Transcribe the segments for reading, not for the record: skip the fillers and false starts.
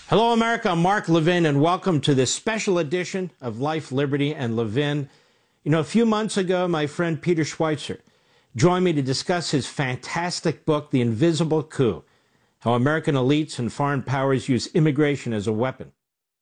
Hello, America. I'm Mark Levin, and welcome to this special edition of Life, Liberty, and Levin. You know, a few months ago, my friend Peter Schweitzer joined me to discuss his fantastic book, The Invisible Coup, How American Elites and Foreign Powers Use Immigration as a Weapon.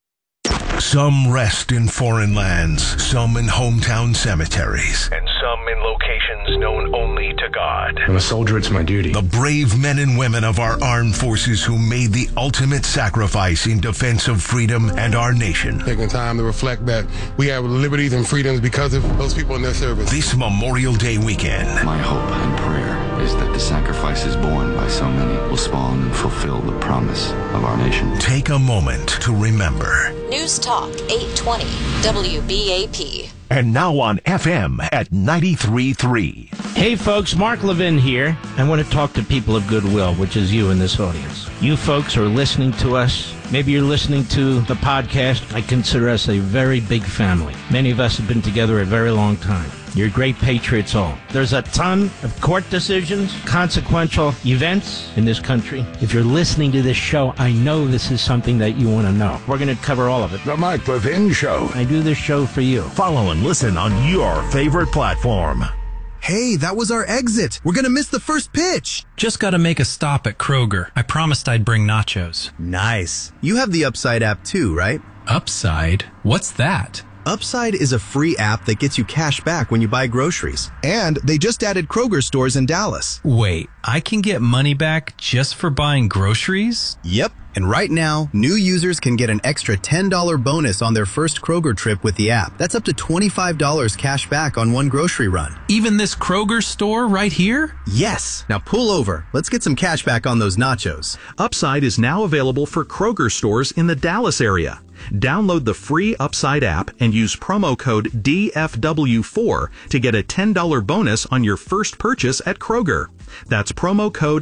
Some rest in foreign lands, some in hometown cemeteries, and some in locations known only to God. I'm a soldier, it's my duty. The brave men and women of our armed forces who made the ultimate sacrifice in defense of freedom and our nation. Taking time to reflect that we have liberties and freedoms because of those people in their service. This Memorial Day weekend. My hope and prayer is that the sacrifices borne by so many will spawn and fulfill the promise of our nation. Take a moment to remember. News Talk 820 WBAP. And now on FM at 93.3. Hey folks, Mark Levin here. I want to talk to people of goodwill, which is you in this audience. You folks are listening to us. Maybe you're listening to the podcast. I consider us a very big family. Many of us have been together a very long time. You're great patriots all. There's a ton of court decisions, consequential events in this country. If you're listening to this show, I know this is something that you want to know. We're going to cover all of it. The Mark Levin Show. I do this show for you. Follow and listen on your favorite platform. Hey, that was our exit. We're going to miss the first pitch. Just got to make a stop at Kroger. I promised I'd bring nachos. Nice. You have the Upside app too, right? Upside? What's that? Upside is a free app that gets you cash back when you buy groceries. And they just added Kroger stores in Dallas. Wait, I can get money back just for buying groceries? Yep. And right now, new users can get an extra $10 bonus on their first Kroger trip with the app. That's up to $25 cash back on one grocery run. Even this Kroger store right here? Yes. Now pull over. Let's get some cash back on those nachos. Upside is now available for Kroger stores in the Dallas area. Download the free Upside app and use promo code DFW4 to get a $10 bonus on your first purchase at Kroger. That's promo code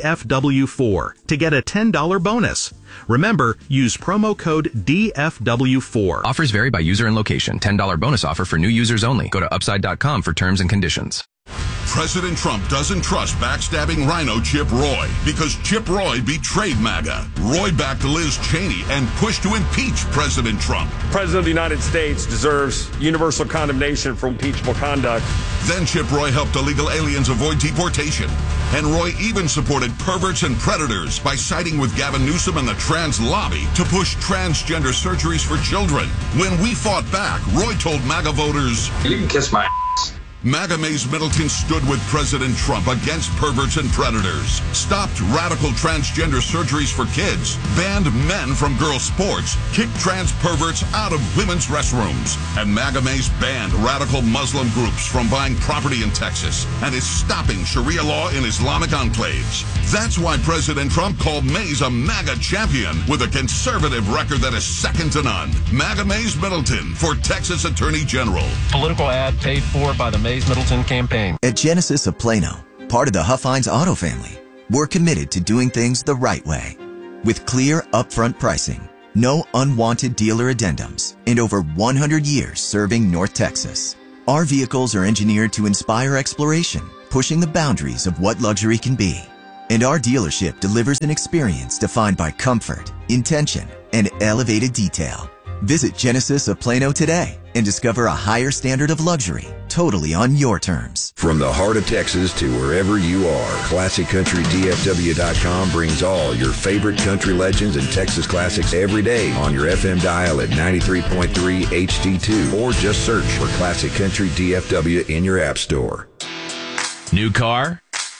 DFW4 to get a $10 bonus. Remember, use promo code DFW4. Offers vary by user and location. $10 bonus offer for new users only. Go to upside.com for terms and conditions. President Trump doesn't trust backstabbing rhino Chip Roy because Chip Roy betrayed MAGA. Roy backed Liz Cheney and pushed to impeach President Trump. The President of the United States deserves universal condemnation for impeachable conduct. Then Chip Roy helped illegal aliens avoid deportation. And Roy even supported perverts and predators by siding with Gavin Newsom and the trans lobby to push transgender surgeries for children. When we fought back, Roy told MAGA voters, "You can kiss my ass." MAGA Mays Middleton stood with President Trump against perverts and predators, stopped radical transgender surgeries for kids, banned men from girls' sports, kicked trans perverts out of women's restrooms, and MAGA Mays banned radical Muslim groups from buying property in Texas and is stopping Sharia law in Islamic enclaves. That's why President Trump called Mays a MAGA champion with a conservative record that is second to none. MAGA Mays Middleton for Texas Attorney General. Political ad paid for by the Mays Middleton campaign. At Genesis of Plano, part of the Huff-Hines Auto family, we're committed to doing things the right way. With clear, upfront pricing, no unwanted dealer addendums, and over 100 years serving North Texas. Our vehicles are engineered to inspire exploration, pushing the boundaries of what luxury can be. And our dealership delivers an experience defined by comfort, intention, and elevated detail. Visit Genesis of Plano today and discover a higher standard of luxury, totally on your terms. From the heart of Texas to wherever you are, ClassicCountryDFW.com brings all your favorite country legends and Texas classics every day on your FM dial at 93.3 HD2, or just search for Classic Country DFW in your app store. New car?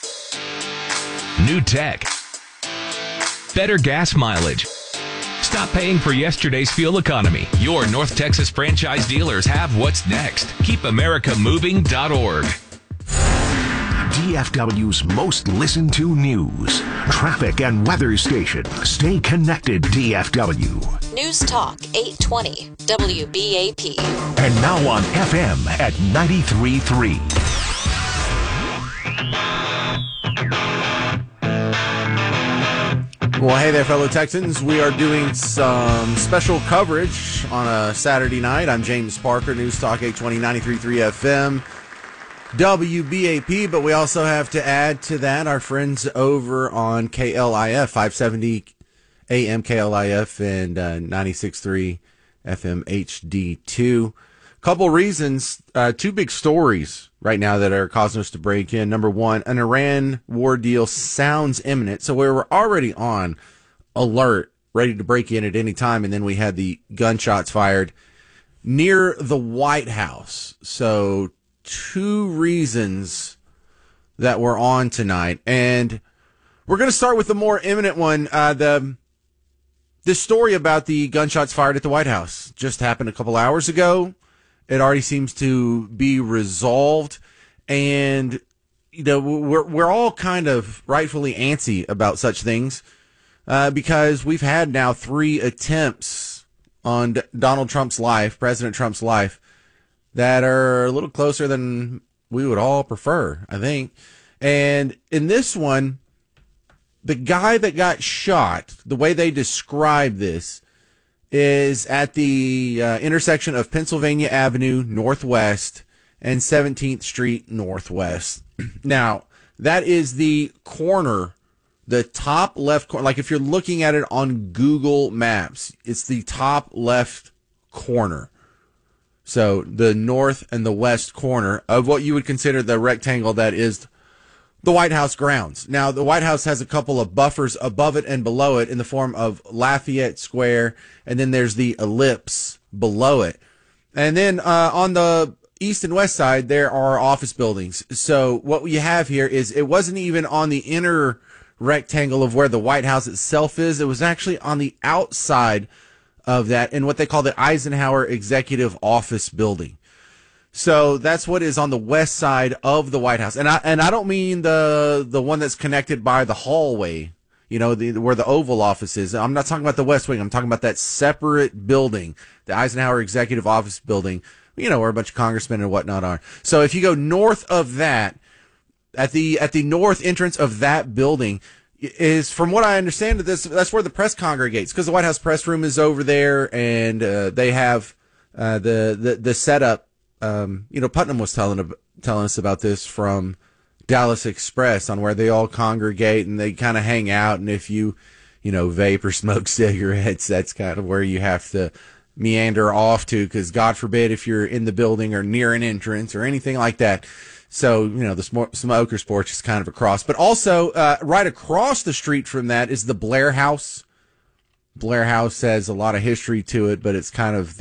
New tech? Better gas mileage? Stop paying for yesterday's fuel economy. Your North Texas franchise dealers have what's next. KeepAmericaMoving.org. DFW's most listened to news, traffic, and weather station. Stay connected, DFW. News Talk 820 WBAP. And now on FM at 93.3. Well, hey there, fellow Texans. We are doing some special coverage on a Saturday night. I'm James Parker, News Talk 820, 93.3 FM, WBAP. But we also have to add to that our friends over on KLIF 570 AM KLIF and 96.3 FM HD2. Couple reasons, two big stories right now that are causing us to break in. Number one, an Iran war deal sounds imminent. So we were already on alert, ready to break in at any time. And then we had the gunshots fired near the White House. So two reasons that we're on tonight. And we're going to start with the more imminent one. This story about the gunshots fired at the White House just happened a couple hours ago. It already seems to be resolved. And, you know, we're all kind of rightfully antsy about such things because we've had now 3 attempts on Donald Trump's life, President Trump's life, that are a little closer than we would all prefer, I think. And in this one, the guy that got shot, the way they describe this, is at the intersection of Pennsylvania Avenue Northwest and 17th Street Northwest. Now, that is the corner, the top left corner. Like if you're looking at it on Google Maps, it's the top left corner. So the north and the west corner of what you would consider the rectangle that is the White House grounds. Now, the White House has a couple of buffers above it and below it in the form of Lafayette Square, and then there's the ellipse below it. And then on the east and west side, there are office buildings. So what we have here is it wasn't even on the inner rectangle of where the White House itself is. It was actually on the outside of that in what they call the Eisenhower Executive Office Building. So that's what is on the west side of the White House. And I don't mean the one that's connected by the hallway, you know, where the Oval Office is. I'm not talking about the West Wing. I'm talking about that separate building, the Eisenhower Executive Office Building, you know, where a bunch of congressmen and whatnot are. So if you go north of that, at the north entrance of that building is, from what I understand, that's where the press congregates, because the White House press room is over there, and they have the setup. You know, Putnam was telling us about this from Dallas Express, on where they all congregate and they kind of hang out. And if you know, vape or smoke cigarettes, that's kind of where you have to meander off to, because God forbid if you're in the building or near an entrance or anything like that. So, you know, the smoker's porch is kind of across. But also, right across the street from that is the Blair House. Blair House has a lot of history to it, but it's kind of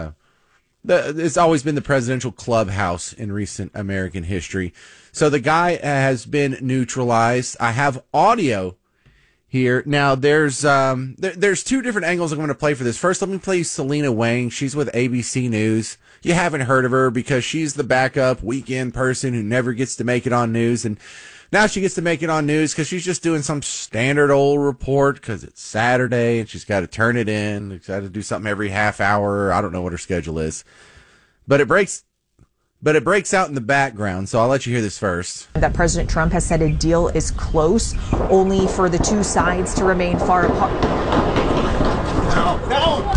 it's always been the presidential clubhouse in recent American history. So the guy has been neutralized. I have audio here. Now, there's 2 different angles I'm going to play for this. First, let me play Selena Wang. She's with ABC News. You haven't heard of her because she's the backup weekend person who never gets to make it on news. And now she gets to make it on news because she's just doing some standard old report because it's Saturday and she's got to turn it in. She's got to do something every half hour. I don't know what her schedule is. But it breaks out in the background, so I'll let you hear this first. That President Trump has said a deal is close, only for the two sides to remain far apart. No.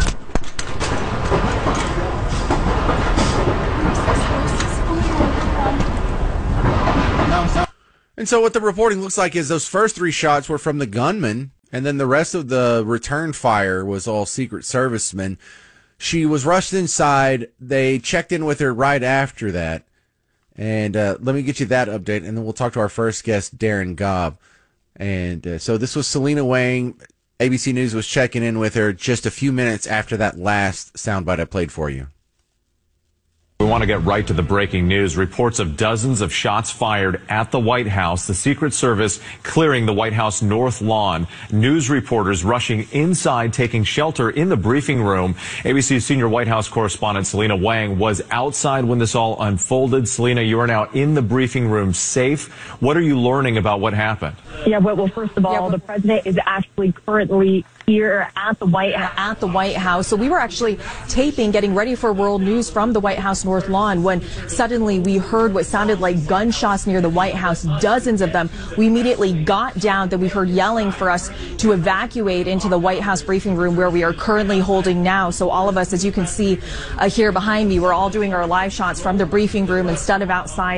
And so what the reporting looks like is those first 3 shots were from the gunman, and then the rest of the return fire was all Secret Servicemen. She was rushed inside. They checked in with her right after that. And let me get you that update, and then we'll talk to our first guest, Darren Gobb. And so this was Selena Wang. ABC News was checking in with her just a few minutes after that last soundbite I played for you. We want to get right to the breaking news. Reports of dozens of shots fired at the White House. The Secret Service clearing the White House north lawn. News reporters rushing inside, taking shelter in the briefing room. ABC's senior White House correspondent Selena Wang was outside when this all unfolded. Selena, you are now in the briefing room, safe. What are you learning about what happened? Yeah, well, first of all, the president is actually currently here at the White House. So we were actually taping, getting ready for world news from the White House North Lawn when suddenly we heard what sounded like gunshots near the White House, dozens of them. We immediately got down, then we heard yelling for us to evacuate into the White House briefing room where we are currently holding now. So all of us, as you can see here behind me, we're all doing our live shots from the briefing room instead of outside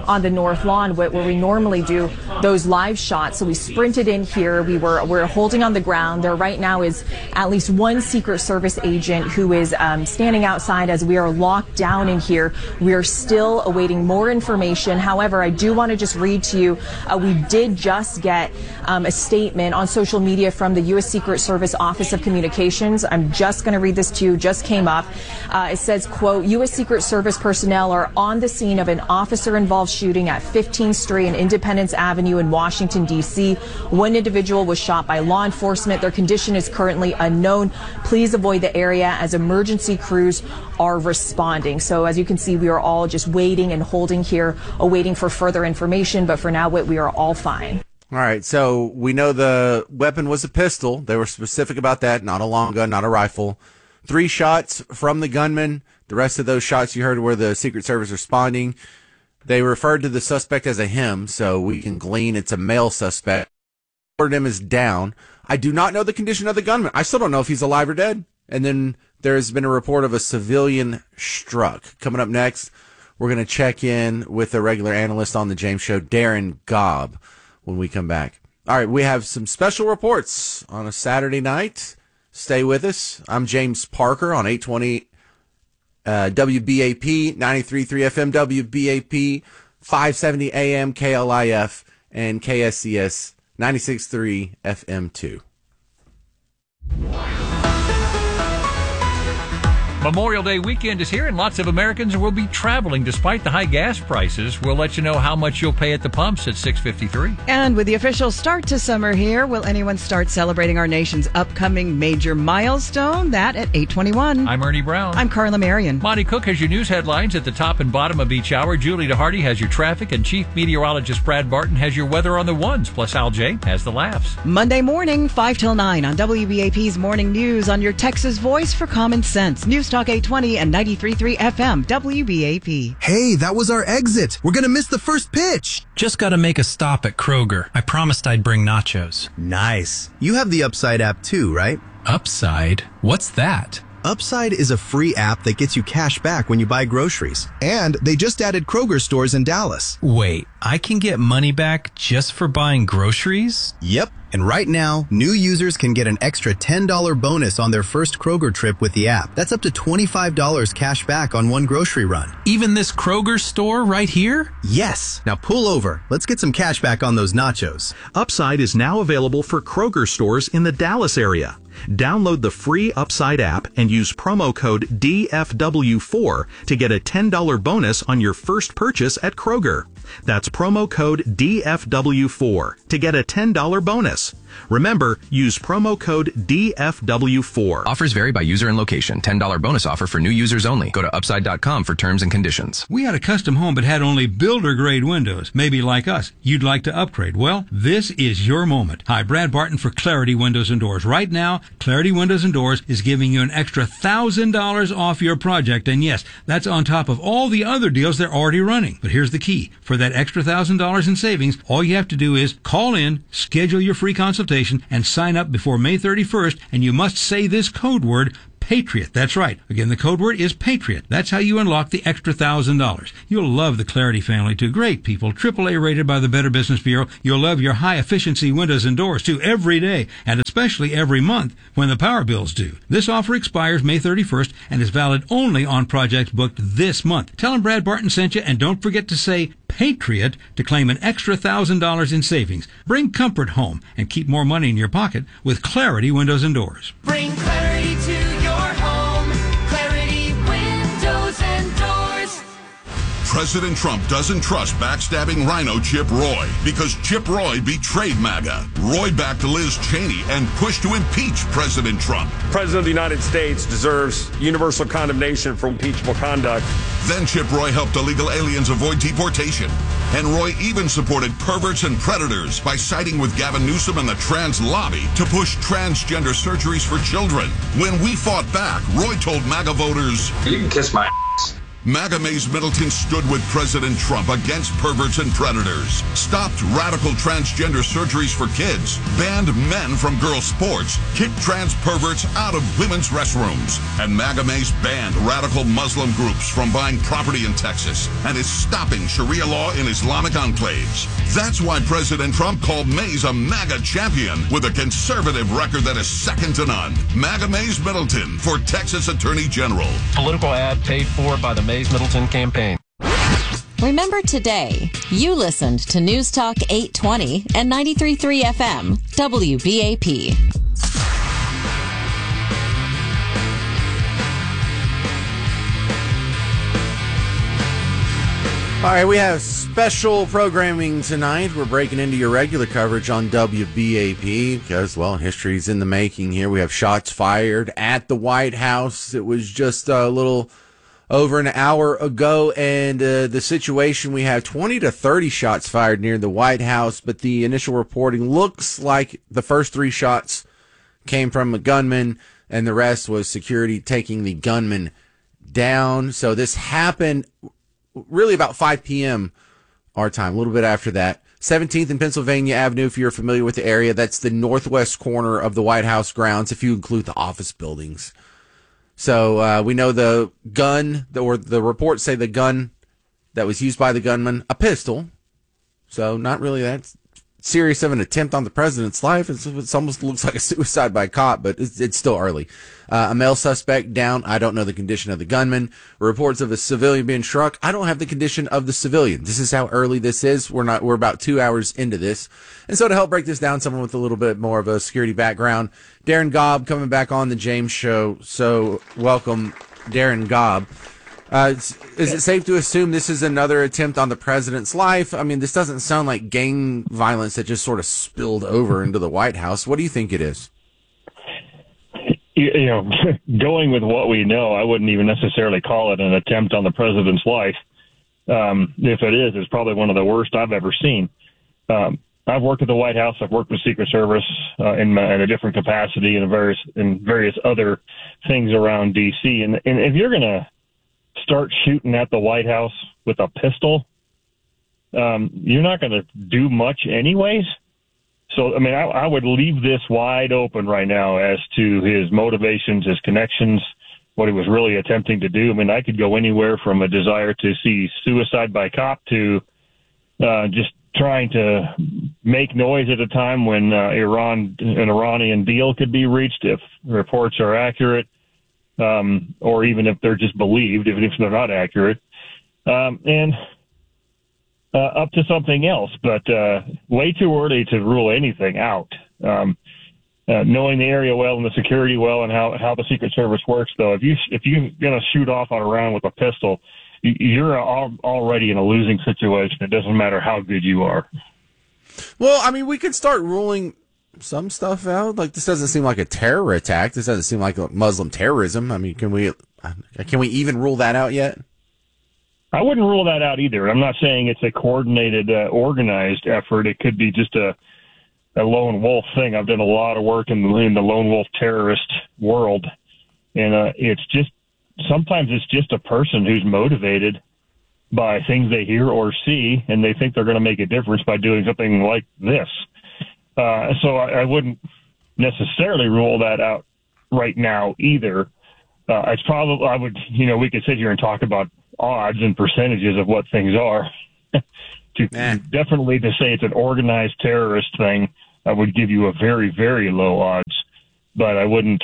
on the North Lawn where we normally do those live shots. So we sprinted in here. We're holding on the ground. There right now is at least one Secret Service agent who is standing outside as we are locked down in here. We are still awaiting more information. However, I do want to just read to you, we did just get a statement on social media from the U.S. Secret Service Office of Communications. I'm just going to read this to you. Just came up. It says, quote, U.S. Secret Service personnel are on the scene of an officer-involved shooting at 15th Street and Independence Avenue in Washington, D.C. One individual was shot by law enforcement. Their condition is currently unknown. Please avoid the area as emergency crews are responding. So as you can see, we are all just waiting and holding here, awaiting for further information. But for now, we are all fine. All right, so we know the weapon was a pistol. They were specific about that, not a long gun, not a rifle. 3 shots from the gunman. The rest of those shots you heard were the Secret Service responding. They referred to the suspect as a him, so we can glean it's a male suspect. Him is down. I do not know the condition of the gunman. I still don't know if he's alive or dead. And then there's been a report of a civilian struck. Coming up next, we're going to check in with a regular analyst on the James Show, Darren Gobb, when we come back. All right, we have some special reports on a Saturday night. Stay with us. I'm James Parker on 820 WBAP, 93.3 FM WBAP, 570 AM KLIF, and KSCS 96.3 FM2. Memorial Day weekend is here, and lots of Americans will be traveling despite the high gas prices. We'll let you know how much you'll pay at the pumps at 6:53. And with the official start to summer here, will anyone start celebrating our nation's upcoming major milestone? That at 8:21. I'm Ernie Brown. I'm Carla Marion. Monty Cook has your news headlines at the top and bottom of each hour. Julie DeHardy has your traffic, and Chief Meteorologist Brad Barton has your weather on the ones. Plus, Al J has the laughs. Monday morning, 5 till 9 on WBAP's Morning News on your Texas Voice for Common Sense. News Talk 820 and 93.3 FM WBAP. Hey, that was our exit. We're going to miss the first pitch. Just got to make a stop at Kroger. I promised I'd bring nachos. Nice. You have the Upside app too, right? Upside? What's that? Upside is a free app that gets you cash back when you buy groceries. And they just added Kroger stores in Dallas. Wait, I can get money back just for buying groceries? Yep. And right now, new users can get an extra $10 bonus on their first Kroger trip with the app. That's up to $25 cash back on one grocery run. Even this Kroger store right here? Yes. Now pull over. Let's get some cash back on those nachos. Upside is now available for Kroger stores in the Dallas area. Download the free Upside app and use promo code DFW4 to get a $10 bonus on your first purchase at Kroger. That's promo code DFW4 to get a $10 bonus. Remember, use promo code DFW4. Offers vary by user and location. $10 bonus offer for new users only. Go to Upside.com for terms and conditions. We had a custom home but had only builder-grade windows. Maybe like us, you'd like to upgrade. Well, this is your moment. Hi, Brad Barton for Clarity Windows and Doors. Right now, Clarity Windows and Doors is giving you an extra $1,000 off your project. And yes, that's on top of all the other deals they're already running. But here's the key. For that extra $1,000 in savings, all you have to do is call in, schedule your free consultation, and sign up before May 31st, and you must say this code word, Patriot. That's right. Again, the code word is Patriot. That's how you unlock the extra $1,000. You'll love the Clarity family, too. Great people. AAA rated by the Better Business Bureau. You'll love your high-efficiency windows and doors, too, every day, and especially every month when the power bills due. This offer expires May 31st and is valid only on projects booked this month. Tell them Brad Barton sent you, and don't forget to say Patriot to claim an extra $1,000 in savings. Bring comfort home and keep more money in your pocket with Clarity Windows and Doors. Bring clarity to your home. Clarity Windows and Doors. President Trump doesn't trust backstabbing rhino Chip Roy because Chip Roy betrayed MAGA. Roy backed Liz Cheney and pushed to impeach President Trump. The President of the United States deserves universal condemnation for impeachable conduct. Then Chip Roy helped illegal aliens avoid deportation. And Roy even supported perverts and predators by siding with Gavin Newsom and the trans lobby to push transgender surgeries for children. When we fought back, Roy told MAGA voters, "You can kiss my ass. MAGA Mays Middleton stood with President Trump against perverts and predators, stopped radical transgender surgeries for kids, banned men from girls' sports, kicked trans perverts out of women's restrooms, and MAGA Mays banned radical Muslim groups from buying property in Texas and is stopping Sharia law in Islamic enclaves. That's why President Trump called Mays a MAGA champion with a conservative record that is second to none. MAGA Mays Middleton for Texas Attorney General. Political ad paid for by the Mays Middleton campaign. Remember today, you listened to News Talk 820 and 93.3 FM, WBAP. All right, we have special programming tonight. We're breaking into your regular coverage on WBAP because, well, history's in the making here. We have shots fired at the White House. It was just a little over an hour ago, and the situation, we have 20 to 30 shots fired near the White House, but the initial reporting looks like the first 3 shots came from a gunman, and the rest was security taking the gunman down. So this happened really about 5 p.m. our time, a little bit after that. 17th and Pennsylvania Avenue, if you're familiar with the area, that's the northwest corner of the White House grounds, if you include the office buildings. So we know the gun, or the reports say the gun that was used by the gunman, a pistol. So not really that serious of an attempt on the president's life. It almost looks like a suicide by cop, but it's still early. A male suspect down. I don't know the condition of the gunman. Reports of a civilian being struck. I don't have the condition of the civilian. This is how early this is. We're about 2 hours into this. And so to help break this down, someone with a little bit more of a security background, Darren Gobb coming back on the James Show. So welcome, Darren Gobb. Is it safe to assume this is another attempt on the president's life? I mean, this doesn't sound like gang violence that just sort of spilled over into the White House. What do you think it is? You know, going with what we know, I wouldn't even necessarily call it an attempt on the president's life. If it is, it's probably one of the worst I've ever seen. I've worked at the White House. I've worked with Secret Service in a different capacity and various other things around D.C. And if you're going to start shooting at the White House with a pistol, you're not going to do much anyways. So, I mean, I would leave this wide open right now as to his motivations, his connections, what he was really attempting to do. I mean, I could go anywhere from a desire to see suicide by cop to just trying to make noise at a time when an Iranian deal could be reached if reports are accurate. Or even if they're just believed, even if they're not accurate, and up to something else. But way too early to rule anything out. Knowing the area well and the security well and how the Secret Service works, though, if you're going to shoot off on a round with a pistol, you're already in a losing situation. It doesn't matter how good you are. Well, I mean, we could start ruling some stuff out. Like, this doesn't seem like a terror attack. This doesn't seem like Muslim terrorism. I mean, can we even rule that out yet? I wouldn't rule that out either. I'm not saying it's a coordinated, organized effort. It could be just a lone wolf thing. I've done a lot of work in the lone wolf terrorist world, and sometimes it's just a person who's motivated by things they hear or see, and they think they're going to make a difference by doing something like this. So I wouldn't necessarily rule that out right now either. It's probably, we could sit here and talk about odds and percentages of what things are. Definitely to say it's an organized terrorist thing, I would give you a very, very low odds, but I wouldn't,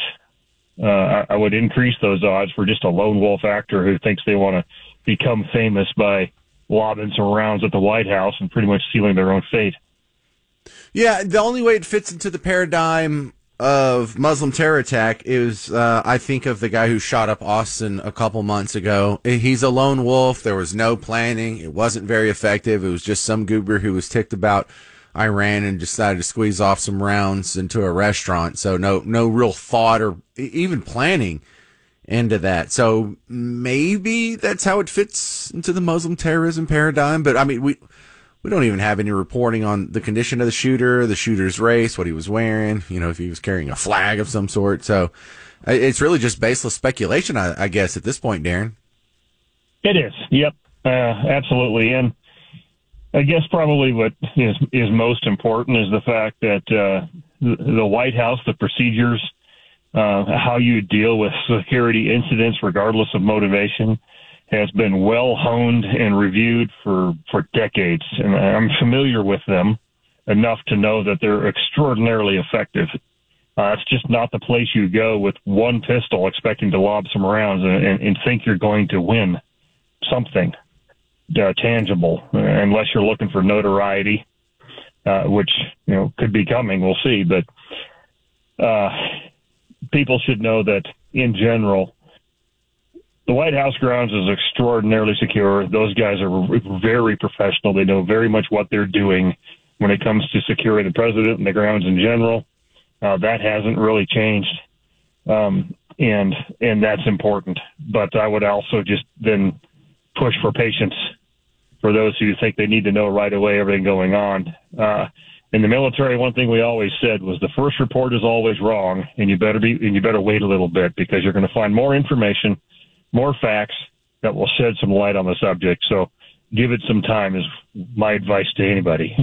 I would increase those odds for just a lone wolf actor who thinks they want to become famous by lobbing some rounds at the White House and pretty much sealing their own fate. Yeah, the only way it fits into the paradigm of Muslim terror attack is, I think of the guy who shot up Austin a couple months ago. He's a lone wolf. There was no planning. It wasn't very effective. It was just some goober who was ticked about Iran and decided to squeeze off some rounds into a restaurant. So no real thought or even planning into that. So maybe that's how it fits into the Muslim terrorism paradigm. But I mean, we don't even have any reporting on the condition of the shooter, the shooter's race, what he was wearing, if he was carrying a flag of some sort. So it's really just baseless speculation, I guess, at this point, Darren. It is. Yep. Absolutely. And I guess probably what is most important is the fact that the White House, the procedures, how you deal with security incidents, regardless of motivation, has been well honed and reviewed for decades. And I'm familiar with them enough to know that they're extraordinarily effective. It's just not the place you go with one pistol expecting to lob some rounds and think you're going to win something tangible, unless you're looking for notoriety, which could be coming. We'll see. But people should know that in general, the White House grounds is extraordinarily secure. Those guys are very professional. They know very much what they're doing when it comes to securing the president and the grounds in general. That hasn't really changed, and that's important. But I would also just then push for patience for those who think they need to know right away everything going on. In the military, one thing we always said was the first report is always wrong, and you better wait a little bit, because you're going to find more information, more facts that will shed some light on the subject. So give it some time is my advice to anybody.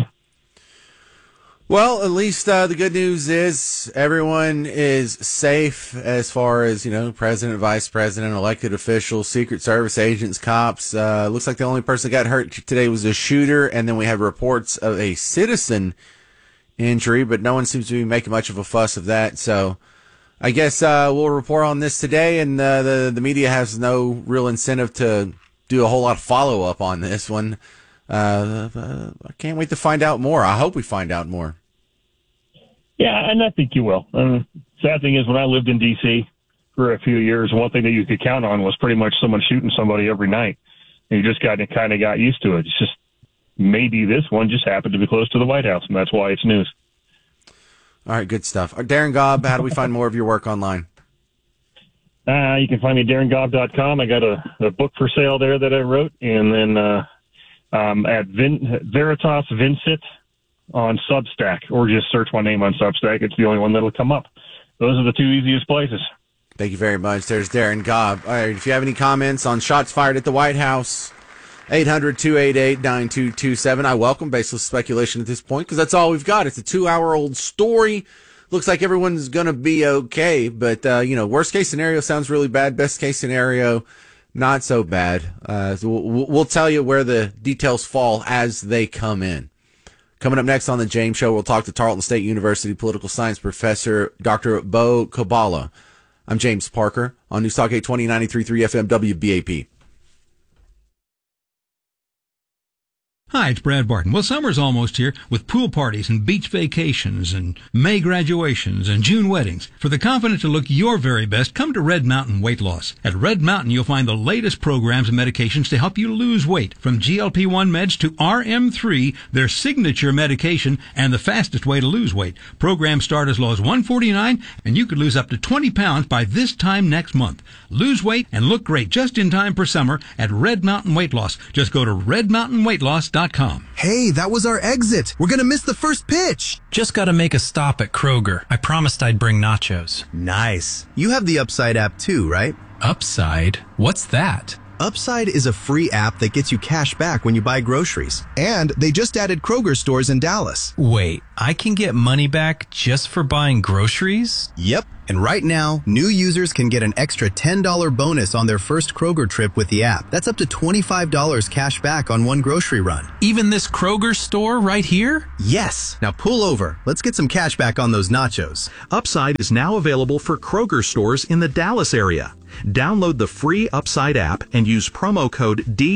Well, at least the good news is everyone is safe as far as, president, vice president, elected officials, Secret Service agents, cops. Looks like the only person that got hurt today was a shooter, and then we have reports of a citizen injury, but no one seems to be making much of a fuss of that. So I guess we'll report on this today, and the media has no real incentive to do a whole lot of follow-up on this one. I can't wait to find out more. I hope we find out more. Yeah, and I think you will. Sad thing is, when I lived in D.C. for a few years, one thing that you could count on was pretty much someone shooting somebody every night. And you just kind of got used to it. It's just maybe this one just happened to be close to the White House, and that's why it's news. All right, good stuff. Darren Gobb, how do we find more of your work online? You can find me at darrengobb.com. I got a book for sale there that I wrote, and then at Veritas Vincit on Substack, or just search my name on Substack. It's the only one that'll come up. Those are the two easiest places. Thank you very much. There's Darren Gobb. All right, if you have any comments on shots fired at the White House, 800-288-9227. I welcome baseless speculation at this point, because that's all we've got. It's a 2-hour-old story. Looks like everyone's going to be okay, but, worst case scenario sounds really bad. Best case scenario, not so bad. So we'll tell you where the details fall as they come in. Coming up next on The James Show, we'll talk to Tarleton State University political science professor Dr. Bo Kabbalah. I'm James Parker on News Talk 820, 93.3 FM WBAP. Hi, it's Brad Barton. Well, summer's almost here with pool parties and beach vacations and May graduations and June weddings. For the confident to look your very best, come to Red Mountain Weight Loss. At Red Mountain, you'll find the latest programs and medications to help you lose weight. From GLP-1 meds to RM3, their signature medication and the fastest way to lose weight. Programs start as low as $149, and you could lose up to 20 pounds by this time next month. Lose weight and look great just in time for summer at Red Mountain Weight Loss. Just go to redmountainweightloss.com. Hey, that was our exit. We're going to miss the first pitch. Just got to make a stop at Kroger. I promised I'd bring nachos. Nice. You have the Upside app too, right? Upside? What's that? Upside is a free app that gets you cash back when you buy groceries. And they just added Kroger stores in Dallas. Wait, I can get money back just for buying groceries? Yep. And right now, new users can get an extra $10 bonus on their first Kroger trip with the app. That's up to $25 cash back on one grocery run. Even this Kroger store right here? Yes. Now pull over. Let's get some cash back on those nachos. Upside is now available for Kroger stores in the Dallas area. Download the free Upside app and use promo code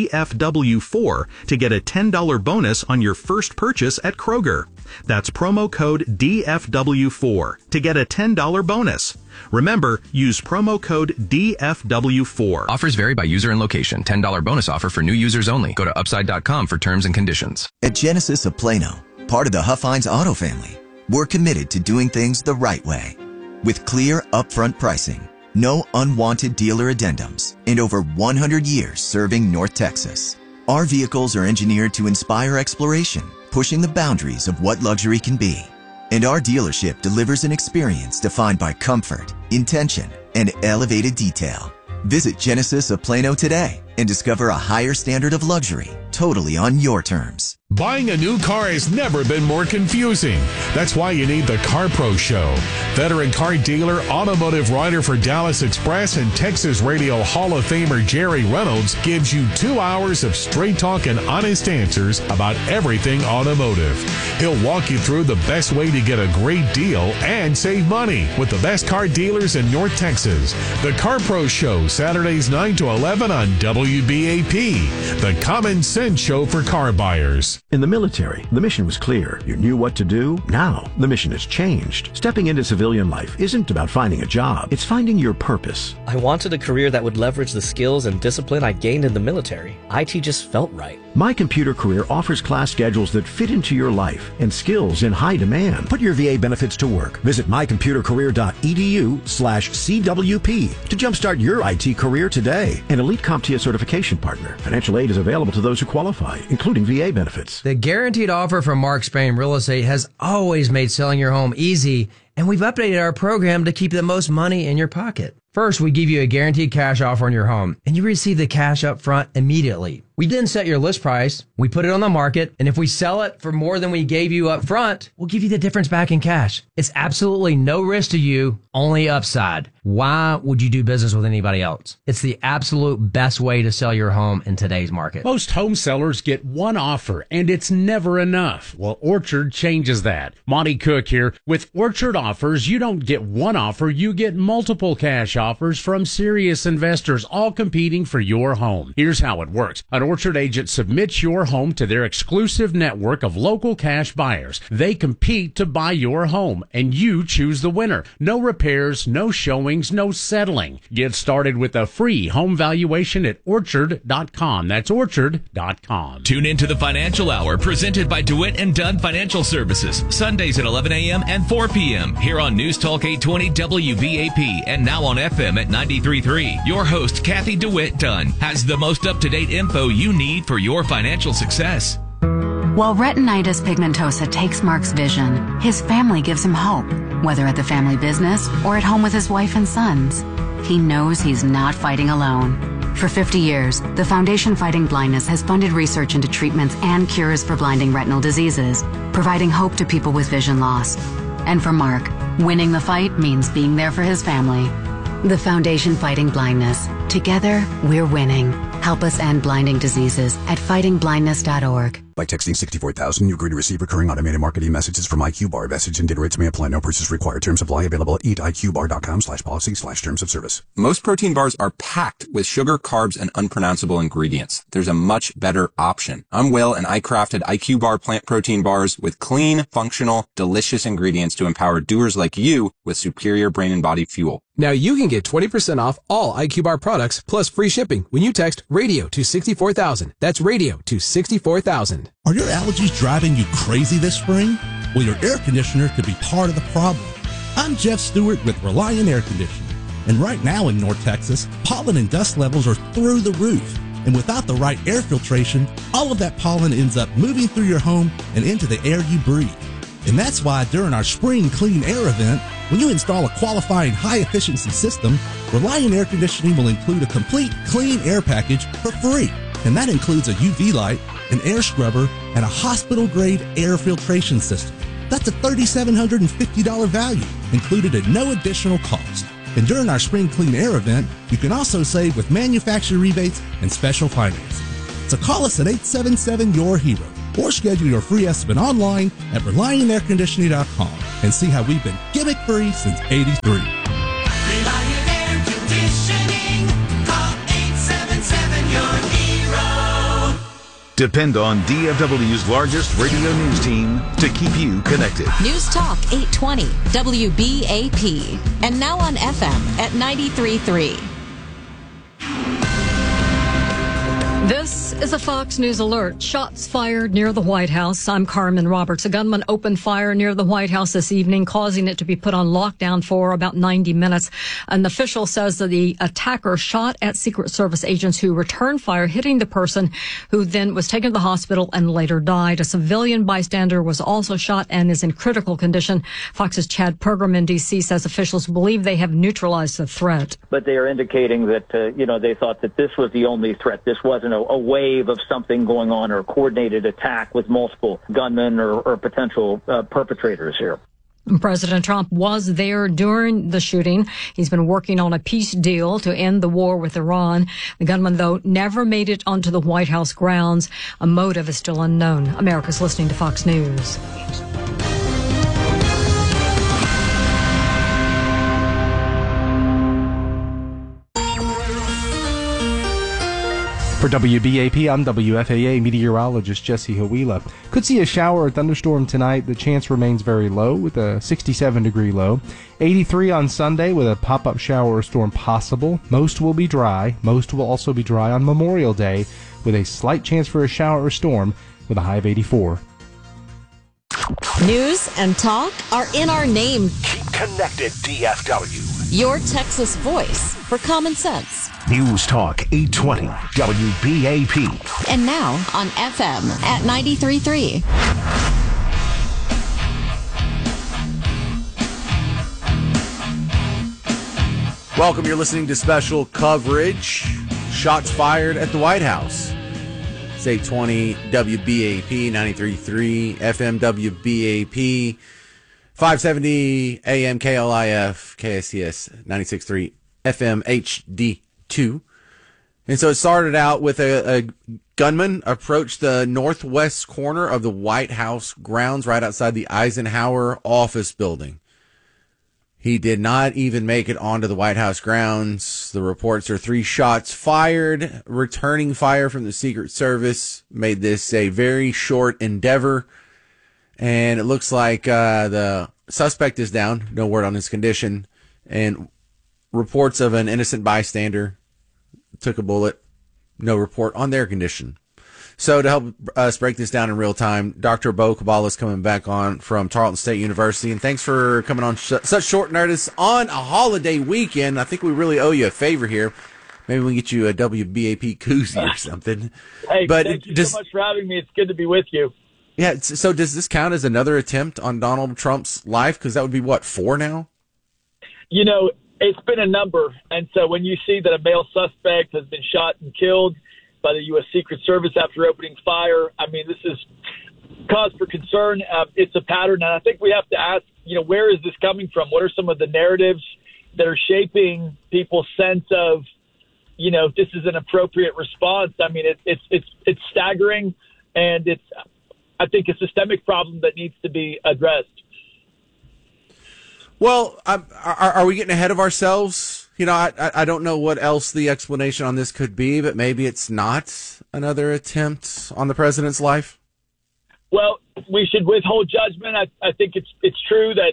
DFW4 to get a $10 bonus on your first purchase at Kroger. That's promo code DFW4 to get a $10 bonus. Remember, use promo code DFW4. Offers vary by user and location. $10 bonus offer for new users only. Go to upside.com for terms and conditions. At Genesis of Plano, part of the Huff-Hines Auto family, we're committed to doing things the right way. With clear, upfront pricing, no unwanted dealer addendums, and over 100 years serving North Texas. Our vehicles are engineered to inspire exploration, pushing the boundaries of what luxury can be. And our dealership delivers an experience defined by comfort, intention, and elevated detail. Visit Genesis of Plano today and discover a higher standard of luxury, totally on your terms. Buying a new car has never been more confusing. That's why you need the Car Pro Show. Veteran car dealer, automotive writer for Dallas Express, and Texas Radio Hall of Famer Jerry Reynolds gives you 2 hours of straight talk and honest answers about everything automotive. He'll walk you through the best way to get a great deal and save money with the best car dealers in North Texas. The Car Pro Show, Saturdays 9 to 11 on WBAP, the common sense show for car buyers. In the military, the mission was clear. You knew what to do. Now, the mission has changed. Stepping into civilian life isn't about finding a job. It's finding your purpose. I wanted a career that would leverage the skills and discipline I gained in the military. IT just felt right. My Computer Career offers class schedules that fit into your life and skills in high demand. Put your VA benefits to work. Visit mycomputercareer.edu/CWP to jumpstart your IT career today. An Elite CompTIA certification partner. Financial aid is available to those who qualify, including VA benefits. The guaranteed offer from Mark Spain Real Estate has always made selling your home easy, and we've updated our program to keep the most money in your pocket. First, we give you a guaranteed cash offer on your home, and you receive the cash up front immediately. We then set your list price, we put it on the market, and if we sell it for more than we gave you up front, we'll give you the difference back in cash. It's absolutely no risk to you, only upside. Why would you do business with anybody else? It's the absolute best way to sell your home in today's market. Most home sellers get one offer, and it's never enough. Well, Orchard changes that. Monty Cook here. With Orchard offers, you don't get one offer, you get multiple cash offers from serious investors, all competing for your home. Here's how it works. An Orchard agent submits your home to their exclusive network of local cash buyers. They compete to buy your home, and you choose the winner. No repairs, no showings, no settling. Get started with a free home valuation at Orchard.com. That's Orchard.com. Tune into the Financial Hour presented by DeWitt & Dunn Financial Services. Sundays at 11 a.m. and 4 p.m. here on News Talk 820 WBAP and now on FM at 93.3. Your host, Kathy DeWitt Dunn, has the most up-to-date info you need for your financial success. While retinitis pigmentosa takes Mark's vision, his family gives him hope, whether at the family business or at home with his wife and sons. He knows he's not fighting alone. For 50 years, the Foundation Fighting Blindness has funded research into treatments and cures for blinding retinal diseases, providing hope to people with vision loss. And for Mark, winning the fight means being there for his family. The Foundation Fighting Blindness. Together, we're winning. Help us end blinding diseases at fightingblindness.org. By texting 64,000, you agree to receive recurring automated marketing messages from IQ Bar. Message and data rates may apply. No purchase required. Terms apply. Available at eatiqbar.com/policy/terms of service. Most protein bars are packed with sugar, carbs, and unpronounceable ingredients. There's a much better option. I'm Will, and I crafted IQ Bar plant protein bars with clean, functional, delicious ingredients to empower doers like you with superior brain and body fuel. Now you can get 20% off all IQ Bar products plus free shipping when you text radio to 64,000. That's radio to 64,000. Are your allergies driving you crazy this spring? Well, your air conditioner could be part of the problem. I'm Jeff Stewart with Reliant Air Conditioning. And right now in North Texas, pollen and dust levels are through the roof. And without the right air filtration, all of that pollen ends up moving through your home and into the air you breathe. And that's why during our Spring Clean Air event, when you install a qualifying high-efficiency system, Reliant Air Conditioning will include a complete clean air package for free. And that includes a UV light, an air scrubber, and a hospital-grade air filtration system. That's a $3,750 value, included at no additional cost. And during our Spring Clean Air event, you can also save with manufacturer rebates and special financing. So call us at 877-YOUR-HERO or schedule your free estimate online at ReliantAirConditioning.com and see how we've been gimmick-free since '83. Reliant Air Conditioning. Call 877-YOUR-HERO. Depend on DFW's largest radio news team to keep you connected. News Talk 820 WBAP and now on FM at 93.3. This is a Fox News alert. Shots fired near the White House. I'm Carmen Roberts. A gunman opened fire near the White House this evening, causing it to be put on lockdown for about 90 minutes. An official says that the attacker shot at Secret Service agents who returned fire, hitting the person who then was taken to the hospital and later died. A civilian bystander was also shot and is in critical condition. Fox's Chad Pergram in D.C. says officials believe they have neutralized the threat. But they are indicating that, they thought that this was the only threat. This wasn't a wave of something going on or a coordinated attack with multiple gunmen or potential perpetrators here. President Trump was there during the shooting. He's been working on a peace deal to end the war with Iran. The gunman, though, never made it onto the White House grounds. A motive is still unknown. America's listening to Fox News. For WBAP, I'm WFAA meteorologist Jesse Hawila. Could see a shower or thunderstorm tonight. The chance remains very low with a 67-degree low. 83 on Sunday with a pop-up shower or storm possible. Most will be dry. Most will also be dry on Memorial Day with a slight chance for a shower or storm with a high of 84. News and talk are in our name. Keep connected, DFW. Your Texas voice for common sense. News Talk 820 WBAP. And now on FM at 93.3. Welcome. You're listening to special coverage. Shots fired at the White House. It's 820 WBAP, 93.3 FM WBAP, 570 AM KLIF, KSCS 96.3 FM HD2. And so it started out with a gunman approached the northwest corner of the White House grounds right outside the Eisenhower office building. He did not even make it onto the White House grounds. The reports are 3 shots fired. Returning fire from the Secret Service made this a very short endeavor. And it looks like the suspect is down. No word on his condition. And reports of an innocent bystander took a bullet. No report on their condition. So to help us break this down in real time, Dr. Bo Kabbalah is coming back on from Tarleton State University. And thanks for coming on such short notice on a holiday weekend. I think we really owe you a favor here. Maybe we can get you a WBAP koozie or something. Hey, thank you so much for having me. It's good to be with you. Yeah, so does this count as another attempt on Donald Trump's life? Because that would be, 4 now? It's been a number. And so when you see that a male suspect has been shot and killed by the U.S. Secret Service after opening fire, this is cause for concern. It's a pattern. And I think we have to ask, where is this coming from? What are some of the narratives that are shaping people's sense of, this is an appropriate response? It's staggering, and it's, I think, a systemic problem that needs to be addressed. Well, are we getting ahead of ourselves? I don't know what else the explanation on this could be, but maybe it's not another attempt on the president's life. Well, we should withhold judgment. I think it's true that,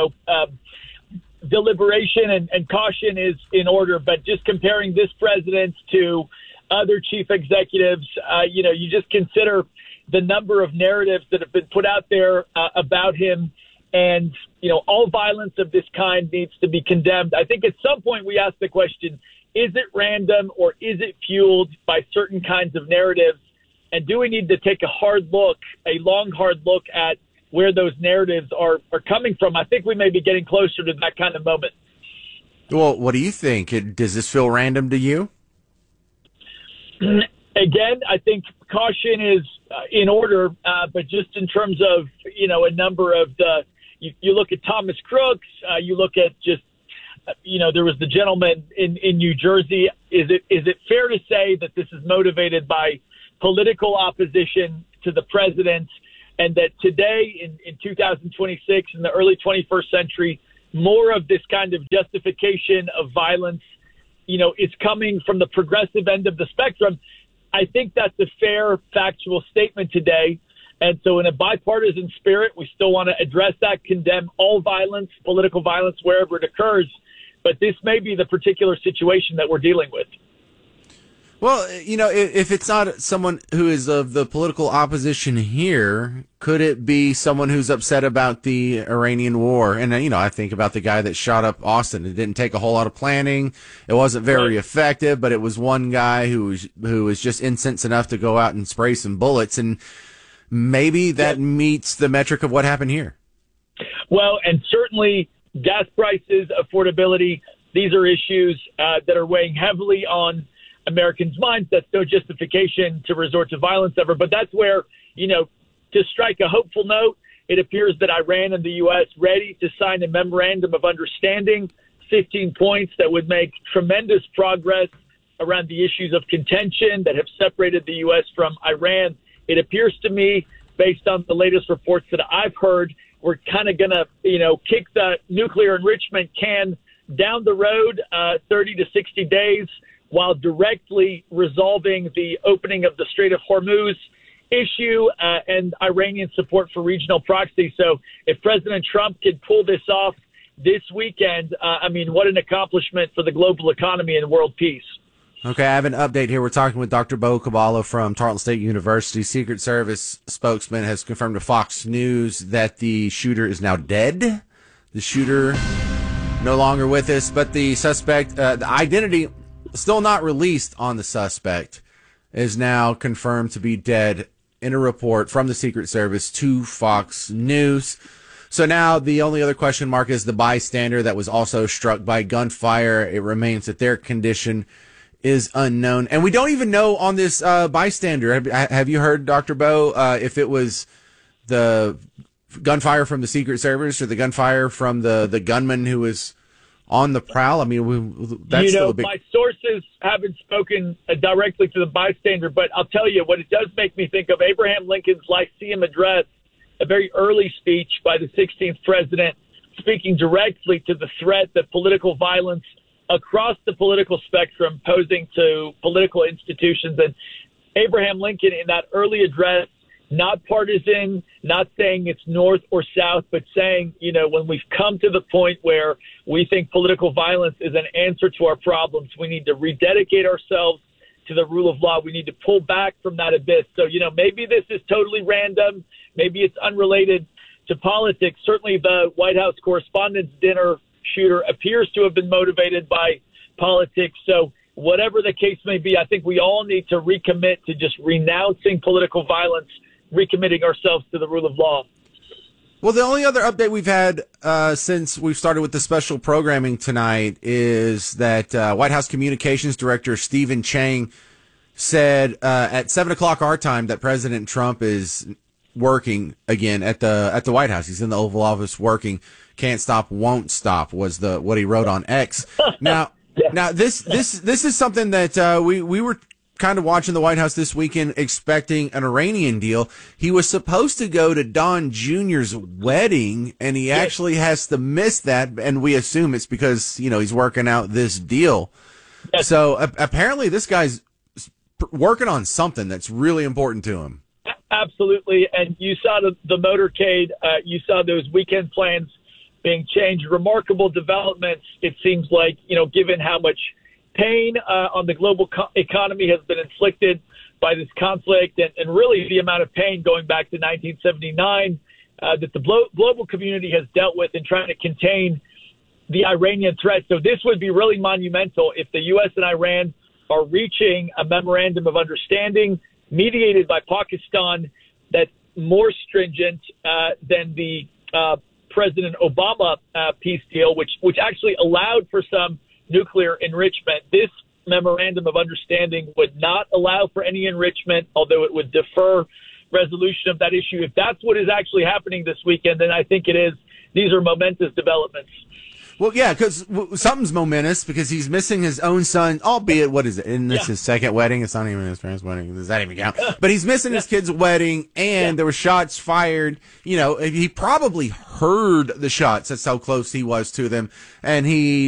deliberation and caution is in order, but just comparing this president to other chief executives, you just consider the number of narratives that have been put out there about him. And, all violence of this kind needs to be condemned. I think at some point we ask the question, is it random or is it fueled by certain kinds of narratives? And do we need to take a long, hard look at where those narratives are coming from? I think we may be getting closer to that kind of moment. Well, what do you think? Does this feel random to you? Again, I think caution is in order, but just in terms of, a number of you look at Thomas Crooks, you look at just, there was the gentleman in New Jersey. Is it fair to say that this is motivated by political opposition to the president, and that today in 2026, in the early 21st century, more of this kind of justification of violence, is coming from the progressive end of the spectrum? I think that's a fair factual statement today. And so in a bipartisan spirit, we still want to address that, condemn all violence, political violence, wherever it occurs. But this may be the particular situation that we're dealing with. Well, if it's not someone who is of the political opposition here, could it be someone who's upset about the Iranian war? And, I think about the guy that shot up Austin. It didn't take a whole lot of planning. It wasn't very effective, but it was one guy who was just incensed enough to go out and spray some bullets. And maybe that meets the metric of what happened here. Well, and certainly gas prices, affordability, these are issues that are weighing heavily on Americans' minds. That's no justification to resort to violence ever. But that's where, to strike a hopeful note, it appears that Iran and the U.S. ready to sign a memorandum of understanding, 15 points that would make tremendous progress around the issues of contention that have separated the U.S. from Iran. It appears to me, based on the latest reports that I've heard, we're kind of going to, kick the nuclear enrichment can down the road 30 to 60 days while directly resolving the opening of the Strait of Hormuz issue and Iranian support for regional proxy. So if President Trump could pull this off this weekend, what an accomplishment for the global economy and world peace. Okay, I have an update here. We're talking with Dr. Bo Caballo from Tarleton State University. Secret Service spokesman has confirmed to Fox News that the shooter is now dead. The shooter no longer with us, but the suspect, the identity still not released on the suspect, is now confirmed to be dead in a report from the Secret Service to Fox News. So now the only other question mark is the bystander that was also struck by gunfire. It remains that their condition is unknown. And we don't even know on this bystander. Have you heard, Dr. Bo, if it was the gunfire from the Secret Service or the gunfire from the gunman who was on the prowl? That's still a big... My sources haven't spoken directly to the bystander, but I'll tell you what it does make me think of Abraham Lincoln's Lyceum address, a very early speech by the 16th president, speaking directly to the threat that political violence across the political spectrum posing to political institutions. And Abraham Lincoln, in that early address, not partisan, not saying it's north or south, but saying, when we've come to the point where we think political violence is an answer to our problems, we need to rededicate ourselves to the rule of law. We need to pull back from that abyss. So, maybe this is totally random. Maybe it's unrelated to politics. Certainly the White House Correspondents' Dinner shooter appears to have been motivated by politics. So whatever the case may be, I think we all need to recommit to just renouncing political violence, recommitting ourselves to the rule of law. Well, the only other update we've had since we've started with the special programming tonight is that White House Communications Director Stephen Chang said at 7 o'clock our time that President Trump is working again at the White House. He's in the Oval Office working. Can't stop, won't stop was what he wrote on X. Now this is something that we were kind of watching the White House this weekend, expecting an Iranian deal. He was supposed to go to Don Jr.'s wedding, and he actually has to miss that, and we assume it's because, he's working out this deal. Yes. So apparently this guy's working on something that's really important to him. Absolutely, and you saw the motorcade, you saw those weekend plans being changed. Remarkable developments, it seems like, given how much pain on the global economy has been inflicted by this conflict, and really the amount of pain going back to 1979 that the global community has dealt with in trying to contain the Iranian threat. So this would be really monumental if the U.S. and Iran are reaching a memorandum of understanding mediated by Pakistan that's more stringent than the President Obama peace deal, which actually allowed for some nuclear enrichment. This memorandum of understanding would not allow for any enrichment, although it would defer resolution of that issue. If that's what is actually happening this weekend, then I think it is. These are momentous developments. Well, yeah, because something's momentous because he's missing his own son, albeit, what is it? Isn't this his second wedding? It's not even his parents' wedding. Does that even count? But he's missing his kid's wedding, and there were shots fired. He probably heard the shots. That's how close he was to them. And he